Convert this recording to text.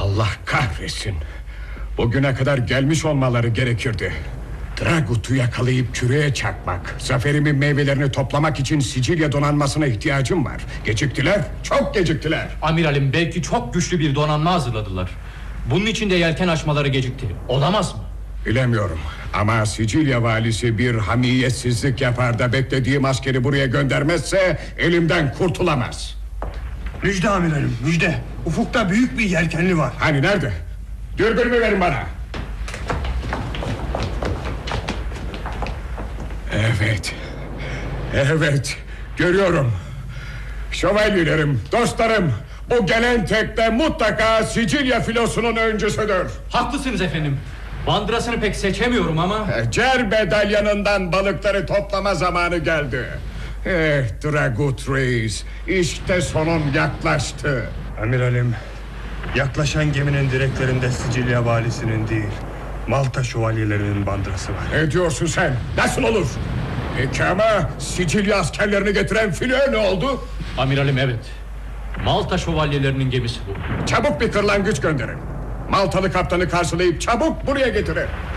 Allah kahretsin. Bugüne kadar gelmiş olmaları gerekirdi. Dragut'u yakalayıp küreğe çakmak, zaferimin meyvelerini toplamak için Sicilya donanmasına ihtiyacım var. Geciktiler, çok geciktiler. Amiralim, belki çok güçlü bir donanma hazırladılar. Bunun için de yelken açmaları gecikti. Olamaz mı? Bilemiyorum ama Sicilya valisi bir hamiyetsizlik yapar da beklediğim askeri buraya göndermezse elimden kurtulamaz. Müjde amiralim, müjde. Ufukta büyük bir yelkenli var. Hani nerede? Dürbünümü verin bana. Evet, görüyorum. Şövalyelerim, dostlarım, bu gelen tekne mutlaka Sicilya filosunun öncüsüdür. Haklısınız efendim. Bandırasını pek seçemiyorum ama... Cerbe dalyanından balıkları toplama zamanı geldi. Dragut Reis, işte sonun yaklaştı. Amiralim, yaklaşan geminin direklerinde Sicilya valisinin değil, Malta şövalyelerinin bandırası var. Ne diyorsun sen? Nasıl olur? Peki ama Sicilya askerlerini getiren filo ne oldu? Amiralim, evet. Malta şövalyelerinin gemisi bu. Çabuk bir kırlangıç gönderin. Maltalı kaptanı karşılayıp çabuk buraya getirin.